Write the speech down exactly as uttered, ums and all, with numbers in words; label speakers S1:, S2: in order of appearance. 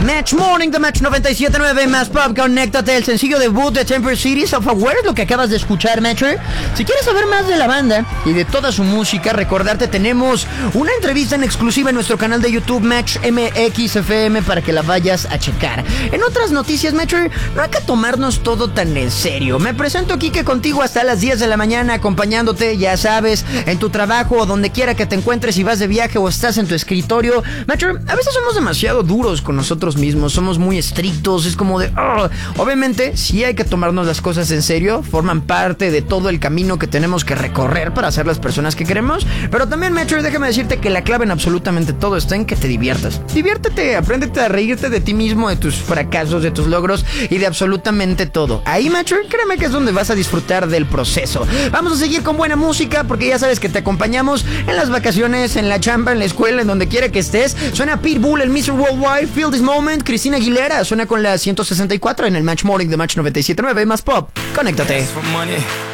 S1: Match Morning de Match noventa y siete punto nueve más Pop, conéctate, el sencillo debut de Temper City, Self-Aware, es lo que acabas de escuchar, Matcher. Si quieres saber más de la banda y de toda su música, recordarte, tenemos una entrevista en exclusiva en nuestro canal de YouTube, Match M X F M, para que la vayas a checar. En otras noticias, Matcher, no hay que tomarnos todo tan en serio. Me presento aquí que contigo hasta las diez de la mañana, acompañándote, ya sabes, en tu trabajo o donde quiera que te encuentres, si vas de viaje o estás en tu escritorio. Matcher, a veces somos demasiado duros con nosotros mismos, somos muy estrictos, es como de... Oh. Obviamente, sí hay que tomarnos las cosas en serio, forman parte de todo el camino que tenemos que recorrer para ser las personas que queremos, pero también, Metro, déjame decirte que la clave en absolutamente todo está en que te diviertas. Diviértete, apréndete a reírte de ti mismo, de tus fracasos, de tus logros y de absolutamente todo. Ahí, Metro, créeme que es donde vas a disfrutar del proceso. Vamos a seguir con buena música porque ya sabes que te acompañamos en las vacaciones, en la chamba, en la escuela, en donde quiera que estés. Suena Pitbull, el mister Worldwide, Feel This Moment. Cristina Aguilera suena con la ciento sesenta y cuatro en el Match Morning de Match noventa y siete punto nueve más Pop. Conéctate.